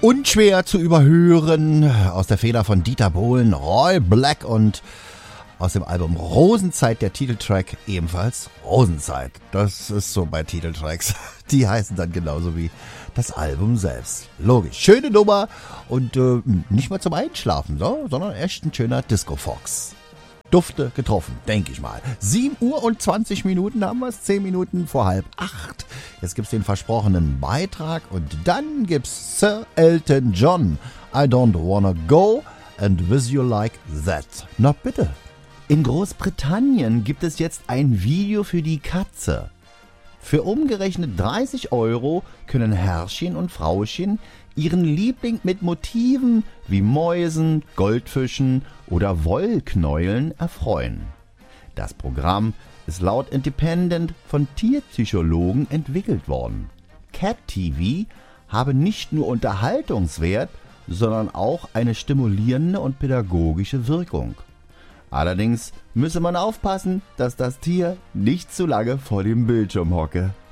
Unschwer zu überhören aus der Feder von Dieter Bohlen, Roy Black und aus dem Album Rosenzeit der Titeltrack ebenfalls Rosenzeit. Das ist so bei Titeltracks. Die heißen dann genauso wie das Album selbst. Logisch. Schöne Nummer und nicht mal zum Einschlafen, so, sondern echt ein schöner Disco-Fox. Dufte getroffen, denke ich mal. 7 Uhr und 20 Minuten haben wir es, 10 Minuten vor 7:30. Jetzt gibt's den versprochenen Beitrag und dann gibt's Sir Elton John. I don't wanna go and with you like that. Na bitte. In Großbritannien gibt es jetzt ein Video für die Katze. Für umgerechnet 30 € können Herrchen und Frauchen ihren Liebling mit Motiven wie Mäusen, Goldfischen oder Wollknäueln erfreuen. Das Programm ist laut Independent von Tierpsychologen entwickelt worden. Cat TV habe nicht nur Unterhaltungswert, sondern auch eine stimulierende und pädagogische Wirkung. Allerdings müsse man aufpassen, dass das Tier nicht zu lange vor dem Bildschirm hocke.